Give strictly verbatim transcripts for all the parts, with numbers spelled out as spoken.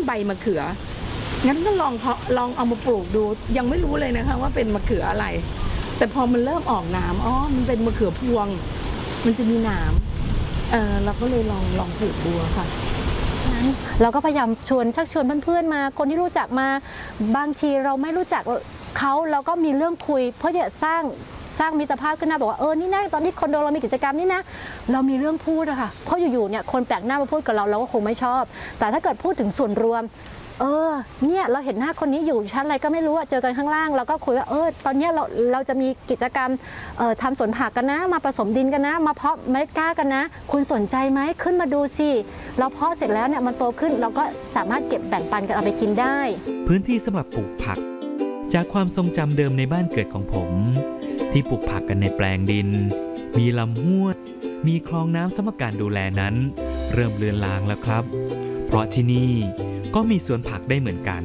ใบมะเขืองั้นก็ลองเพาะลองเอามาปลูกดูยังไม่รู้เลยนะคะว่าเป็นมะเขืออะไรแต่พอมันเริ่มออกหนามอ๋อมันเป็นมะเขือพวงมันจะมีหนามเออเราก็เลยลองลองปลูกดูค่ะเราก็พยายามชวนชักชวนเพื่อนๆมาคนที่รู้จักมาบางทีเราไม่รู้จักเขาเราก็มีเรื่องคุยเพื่อจะสร้างสร้างมิตรภาพขึ้นนะบอกว่าเออนี่นะตอนนี้คอนโดเรามีกิจกรรมนี่นะเรามีเรื่องพูดอะค่ะเพราะอยู่ๆเนี่ยคนแปลกหน้ามาพูดกับเราเราก็คงไม่ชอบแต่ถ้าเกิดพูดถึงส่วนรวมเออเนี่ยเราเห็นหน้าคนนี้อยู่ชั้นอะไรก็ไม่รู้อะเจอกันข้างล่างเราก็คุยว่าเออตอนนี้เราเราจะมีกิจกรรมเอ่อทำสวนผักกันนะมาผสมดินกันนะมาเพาะเมล็ดกล้ากันนะคุณสนใจไหมขึ้นมาดูสิเราเพาะเสร็จแล้วเนี่ยมันโตขึ้นเราก็สามารถเก็บแบ่งปันกันเอาไปกินได้พื้นที่สำหรับปลูกผักจากความทรงจำเดิมในบ้านเกิดของผมที่ปลูกผักกันในแปลงดินมีลำห้วยมีคลองน้ำสำหรับการดูแลนั้นเริ่มเลือนลางแล้วครับเพราะที่นี่ก็มีสวนผักได้เหมือนกัน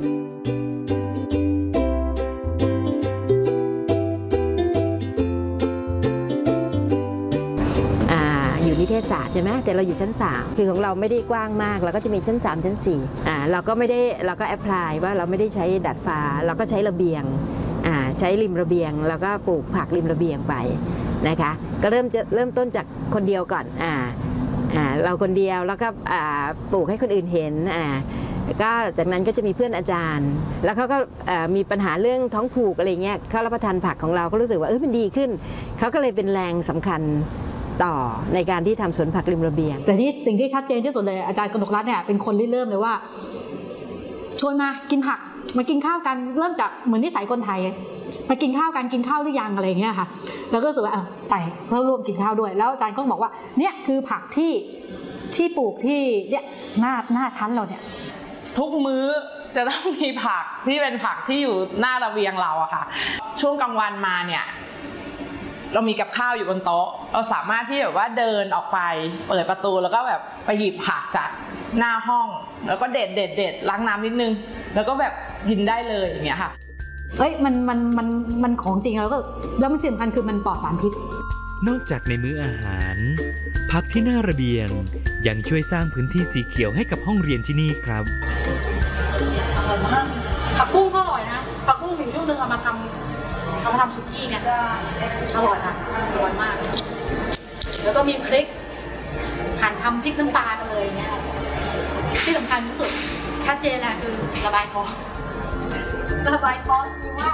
อยู่นิเทศศาสตร์ใช่ไหมแต่เราอยู่ชั้นสามคือของเราไม่ได้กว้างมากเราก็จะมีชั้นสามชั้นสี่อ่าเราก็ไม่ได้เราก็แอพพลายว่าเราไม่ได้ใช้ดัดฟ้าเราก็ใช้ระเบียงอ่าใช้ริมระเบียงแล้วก็ปลูกผักริมระเบียงไปนะคะก็เริ่มจะเริ่มต้นจากคนเดียวก่อนอ่าอ่าเราคนเดียวแล้วก็อ่าปลูกให้คนอื่นเห็นอ่าก็จากนั้นก็จะมีเพื่อนอาจารย์แล้วเขาก็มีปัญหาเรื่องท้องผูกอะไรเงี้ยเขารับประทานผักของเราก็รู้สึกว่าเออมันดีขึ้นเขาก็เลยเป็นแรงสำคัญต่อในการที่ทำสวนผักริมระเบียงแต่ที่สิ่งที่ชัดเจนที่สุดเลยอาจารย์กนกรัตน์เนี่ยเป็นคนเริ่มเลยว่าชวนมากินผักมากินข้าวกันเริ่มจากเหมือนนิสัยคนไทยมากินข้าวกันกินข้าวหรือยังอะไรเงี้ยค่ะแล้วก็รู้สึกว่าไปเพื่อร่วมกินข้าวด้วยแล้วอาจารย์ก็บอกว่าเนี่ยคือผักที่ที่ปลูกที่เนี่ยหน้าหน้าชั้นเราเนี่ยทุกมื้อจะต้องมีผักที่เป็นผักที่อยู่หน้าระเบียงเราอะค่ะช่วงกลางวันมาเนี่ยเรามีกับข้าวอยู่บนโต๊ะเราสามารถที่แบบว่าเดินออกไปเปิดประตูแล้วก็แบบไปหยิบผักจากหน้าห้องแล้วก็เด็ดเด็ดเด็ดล้างน้ำนิดนึงแล้วก็แบบกินได้เลยอย่างเงี้ยค่ะเอ้ยมันมันมันมันของจริงแล้วก็แล้วมันสำคัญคือมันปลอดสารพิษนอกจากในมื้ออาหารผักที่หน้าระเบียงยังช่วยสร้างพื้นที่สีเขียวให้กับห้องเรียนที่นี่ครับอร่อยมากผักบุ้งก็อร่อยนะผักบุ้งมีช่วงนึงเอามาทำเอามาทำสุกี้เนี่ยอร่อยนะอร่อยมากแล้วก็มีพริกหั่นทำพริกน้ำปลากันเลยเนี่ยที่สำคัญที่สุดชัดเจนแหละคือระบายท้องระบายท้องคือว่า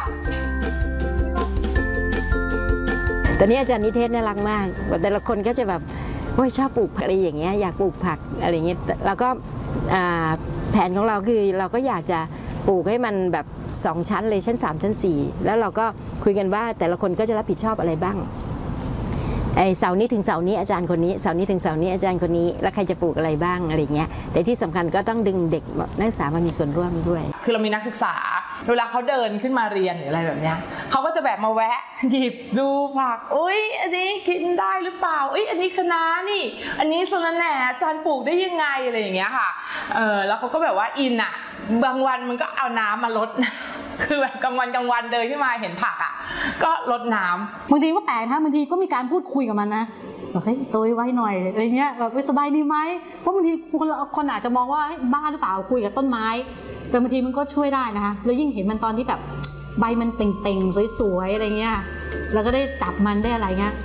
ตอนนี้อาจารย์นิเทศน่ารักมากแต่ละคนก็จะแบบโอ้ยชอบปลูกอะไรอย่างเงี้ยอยากปลูกผักอะไรเงี้ยแล้วก็แผนของเราคือเราก็อยากจะปลูกให้มันแบบสองชั้นเลยชั้นสามชั้นสี่แล้วเราก็คุยกันว่าแต่ละคนก็จะรับผิดชอบอะไรบ้างไอเสาร์นี้ถึงเสาร์นี้อาจารย์คนนี้เสาร์นี้ถึงเสาร์นี้อาจารย์คนนี้แล้วใครจะปลูกอะไรบ้างอะไรเงี้ยแต่ที่สำคัญก็ต้องดึงเด็กนักศึกษามามีส่วนร่วมด้วยคือเรามีนักศึกษาเวลาเขาเดินขึ้นมาเรียนหรืออะไรแบบเนี้ยเขาก็จะแบบมาแวะหยิบดูผักอุ้ยอันนี้กินได้หรือเปล่าอุ้ยอันนี้คะน้านี่อันนี้สะระแหน่อาจารย์ปลูกได้ยังไงอะไรอย่างเงี้ยค่ะเออแล้วเขาก็แบบว่าอินอ่ะบางวันมันก็เอาน้ำมาลดคือแบบกลางวันกลางวันเดินขึ้นมาเห็นผักอ่ะก็ลดน้ำบางทีก็แปลกนะบางทีก็มีการพูดคุยกับมันนะบอกเฮ้ยโตไว้หน่อยอะไรเงี้ยแบบสบายดีไหมเพราะบางทีคนคนอาจจะมองว่าบ้าหรือเปล่าคุยกับต้นไม้แต่บางทีมันก็ช่วยได้นะคะแล้วยิ่งเห็นมันตอนที่แบบใบมันเป่งๆสวยๆอะไรเงี้ยแล้วก็ได้จับมันได้อะไรเงี้ย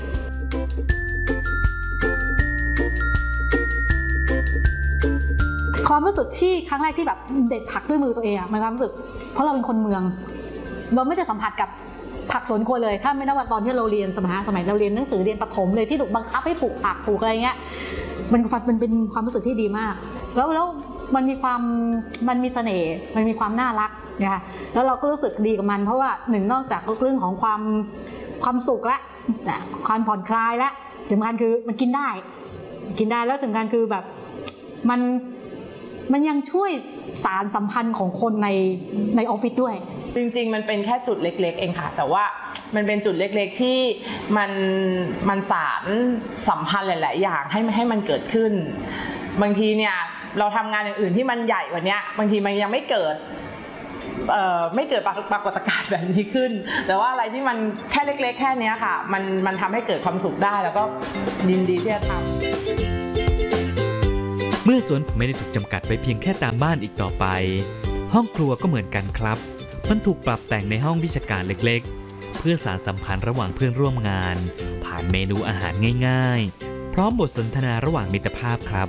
ความรู้สึกที่ครั้งแรกที่แบบเด็ดผักด้วยมือตัวเองอะมันความรู้สึกเพราะเราเป็นคนเมืองเราไม่ได้สัมผัสกับผักสวนครัวเลยถ้าไม่นับว่าตอนที่เราเรียนสมัยสมัยเราเรียนหนังสือเรียนประถมเลยที่ถูกบังคับให้ปลูกผักปลูกอะไรเงี้ยมันมันเป็นความรู้สึกที่ดีมากแล้วแล้วมันมีความมันมีเสน่ห์มันมีความน่ารักนะคะแล้วเราก็รู้สึกดีกับมันเพราะว่าหนึ่งนอกจากเรื่องของความความสุขและความผ่อนคลายและสำคัญคือมันกินได้กินได้แล้วสำคัญคือแบบมันมันยังช่วยสารสัมพันธ์ของคนในในออฟฟิศด้วยจริงๆมันเป็นแค่จุดเล็กๆเองค่ะแต่ว่ามันเป็นจุดเล็กๆที่มันมันสารสัมพันธ์หลายๆอย่างให้ให้มันเกิดขึ้นบางทีเนี่ยเราทำงานอย่างอื่นที่มันใหญ่กว่านี้บางทีมันยังไม่เกิดเอ่อไม่เกิดปรากฏการณ์แบบนี้ขึ้นแต่ว่าอะไรที่มันแค่เล็กๆแค่นี้ค่ะมันมันทำให้เกิดความสุขได้แล้วก็ยินดีที่จะทำเมื่อสวนไม่ได้ถูกจำกัดไปเพียงแค่ตามบ้านอีกต่อไปห้องครัวก็เหมือนกันครับมันถูกปรับแต่งในห้องวิชาการเล็กๆเพื่อสานสัมพันธ์ระหว่างเพื่อนร่วมงานผ่านเมนูอาหารง่ายๆพร้อมบทสนทนาระหว่างมิตรภาพครับ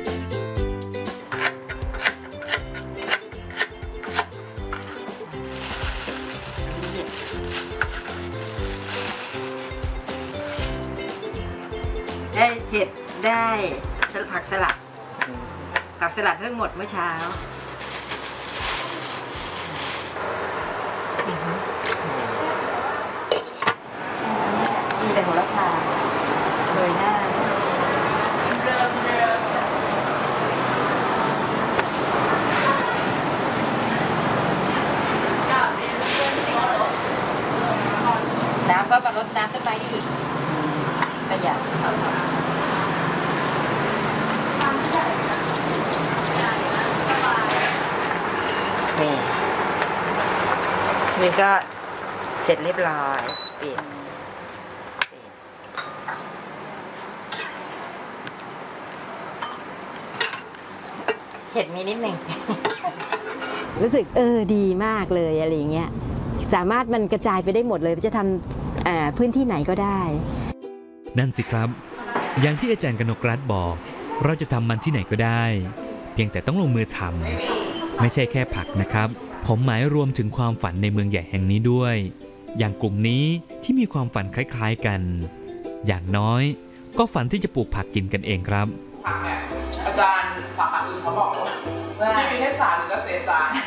ได้เห็ดได้ผักสลัดผักสลัดเพิ่งหมดเมื่อเช้ามีแต่โหระพาโรยหน้าน้ำก็มาลดน้ำต้นไม้อีกประหยัดนี่นี่ก็เสร็จเรียบร้อยปิดเห็ดมีนิดหนึ่ง รู้สึกเออดีมากเลยอะไรอย่างเงี้ยสามารถมันกระจายไปได้หมดเลยจะทำพื้นที่ไหนก็ได้นั่นสิครับอย่างที่อาจารย์กนกรัตน์บอกเราจะทำมันที่ไหนก็ได้เพียงแต่ต้องลงมือทำไม่ใช่แค่ผักนะครับผมหมายรวมถึงความฝันในเมืองใหญ่แห่งนี้ด้วยอย่างกลุ่มนี้ที่มีความฝันคล้ายๆกันอย่างน้อยก็ฝันที่จะปลูกผักกินกันเองครับผักเนี่ยอาจารย์สาขาอื่นเขาบอกว่าไม่มีเทศศาสตร์หรือเกษตรศาสตร์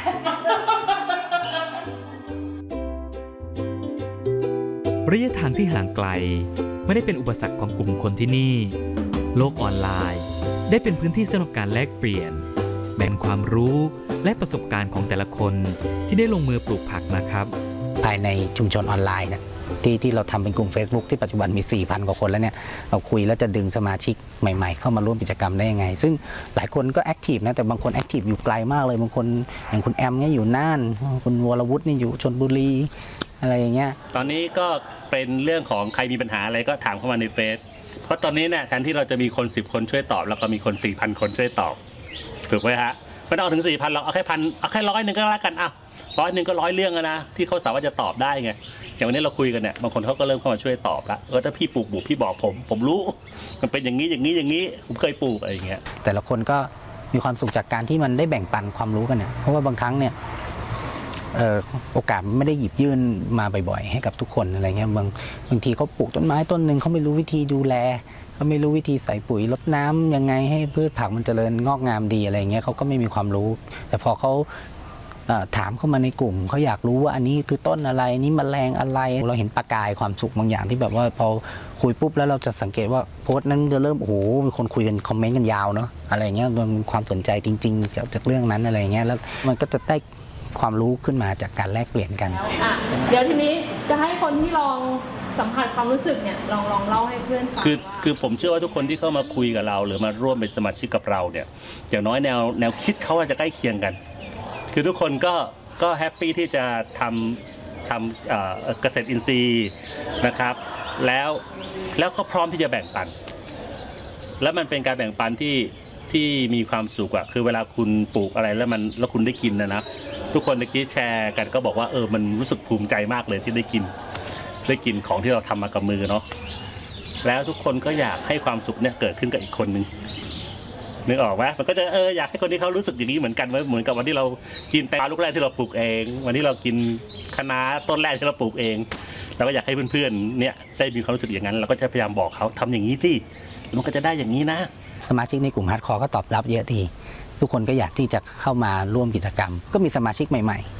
ระยะทางที่ห่างไกลไม่ได้เป็นอุปสรรคของกลุ่มคนที่นี่โลกออนไลน์ได้เป็นพื้นที่สำหรับการแลกเปลี่ยนแบ่งความรู้และประสบการณ์ของแต่ละคนที่ได้ลงมือปลูกผักนะครับภายในชุมชนออนไลน์เนี่ยที่ที่เราทำเป็นกลุ่ม Facebook ที่ปัจจุบันมี สี่พัน กว่าคนแล้วเนี่ยเราคุยแล้วจะดึงสมาชิกใหม่ๆเข้ามาร่วมกิจกรรมได้ยังไงซึ่งหลายคนก็แอคทีฟนะแต่บางคนแอคทีฟอยู่ไกลมากเลยบางคนอย่างคุณแอมเนี่ยอยู่น่านคุณวรวุฒินี่อยู่ชลบุรีอะไรอย่างเงี้ยตอนนี้ก็เป็นเรื่องของใครมีปัญหาอะไรก็ถามเข้ามาในเฟซเพราะตอนนี้เนี่ยแทนที่เราจะมีคนสิบคนช่วยตอบแล้วก็มีคน สี่พัน คนช่วยตอบถูกไหมฮะไม่ต้องเอาถึง สี่พัน เราเอาแค่พันเอาแค่ร้อยหนึ่งก็แล้วกันอ่ะร้อยหนึ่งก็ร้อยเรื่องนะที่เขาสามารถจะตอบได้ไงอย่างวันนี้เราคุยกันเนี่ยบางคนเขาก็เริ่มเข้ามาช่วยตอบละเออถ้าพี่ปลูกบุกพี่บอกผมผมรู้มันเป็นอย่างนี้อย่างนี้อย่างนี้ผมเคยปลูกอะไรอย่างเงี้ยแต่ละคนก็มีความสุขจากการที่มันได้แบ่งปันความรู้กันเนี่ยเพราะว่าบางครั้งเนี่ยเอ่อโอกาสไม่ได้หยิบยื่นมาบ่อยๆให้กับทุกคนอะไรเงี้ยบางบางทีเขาปลูกต้นไม้ต้นหนึ่งเขาไม่รู้วิธีดูแลเขาไม่รู้วิธีใส่ปุ๋ยรดน้ำยังไงให้พืชผักมันเจริญงอกงามดีอะไรเงี้ยเขาก็ไม่มีความรู้แต่พอเขาถามเข้ามาในกลุ่มเขาอยากรู้ว่าอันนี้คือต้นอะไรนี่แมลงอะไรเราเห็นประกายความสุขบางอย่างที่แบบว่าพอคุยปุ๊บแล้วเราจะสังเกตว่าโพสต์นั้นจะเริ่มโอ้โหมีคนคุยกันคอมเมนต์กันยาวเนาะอะไรเงี้ยมันมีความสนใจจริงๆเกี่ยวกับเรื่องนั้นอะไรเงี้ยแล้วมันก็จะได้ความรู้ขึ้นมาจากการแลกเปลี่ยนกันเดี๋ยวทีนี้จะให้คนที่ลองสัมผัสความรู้สึกเนี่ยลองลองเล่าให้เพื่อนฟังคือคือผมเชื่อว่าทุกคนที่เข้ามาคุยกับเราหรือมาร่วมเป็นสมาชิกกับเราเนี่ยอย่างน้อยแนวแนวคิดเขาจะใกล้เคียงกันคือทุกคนก็ก็แฮปปี้ที่จะทำทำเกษตรอินทรีย์นะครับแล้วแล้วก็พร้อมที่จะแบ่งปันแล้วมันเป็นการแบ่งปันที่ที่มีความสุขอะคือเวลาคุณปลูกอะไรแล้วมันแล้วคุณได้กินนะนะทุกคนเมื่อกี้แชร์กันก็บอกว่าเออมันรู้สึกภูมิใจมากเลยที่ได้กินได้กินของที่เราทำมากับมือเนาะแล้วทุกคนก็อยากให้ความสุขเนี่ยเกิดขึ้นกับอีกคนนึงนึกออกไหมมันก็จะเอออยากให้คนที่เขารู้สึกอย่างนี้เหมือนกันเหมือนกับวันที่เรากินแตงกวาลูกแรกที่เราปลูกเองวันที่เรากินคะน้าต้นแรกที่เราปลูกเองเราก็อยากให้เพื่อนๆเนี่ยได้มีความรู้สึกอย่างนั้นเราก็จะพยายามบอกเขาทำอย่างนี้ที่มันก็จะได้อย่างนี้นะสมาชิกในกลุ่มฮาร์ดคอร์ก็ตอบรับเยอะดีทุกคนก็อยากที่จะเข้ามาร่วมกิจกรรมก็มีสมาชิกใหม่ๆ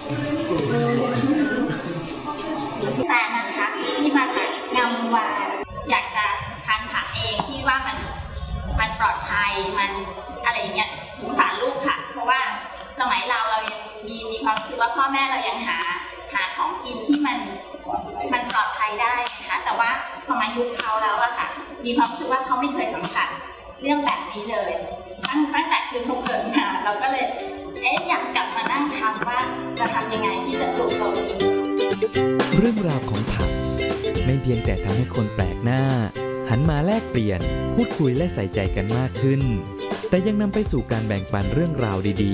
แต่นะคะที่มาจากงามวานอยากจะทานผักเองที่ว่ามันมันปลอดภัยมันอะไรอย่างเงี้ยสงสารลูกค่ะเพราะว่าสมัยเราเรายังมีมีความคิดว่าพ่อแม่เรายังหาหาของกินที่มันมันปลอดภัยได้นะคะแต่ว่าพอมายุคเขาแล้วอะค่ะมีความรู้สึกว่าเขาไม่เคยสัมผัสเรื่องแบบนี้เลยตั้งตั้งแต่คือเขาเกิดมาเราก็เลยเอ๊ะอยากกลับมานั่งทำว่าจะทำยังไงที่จะปลูกตัวนี้เรื่องราวของผักไม่เพียงแต่ทำให้คนแปลกหน้าหันมาแลกเปลี่ยนพูดคุยและใส่ใจกันมากขึ้นแต่ยังนำไปสู่การแบ่งปันเรื่องราวดีๆ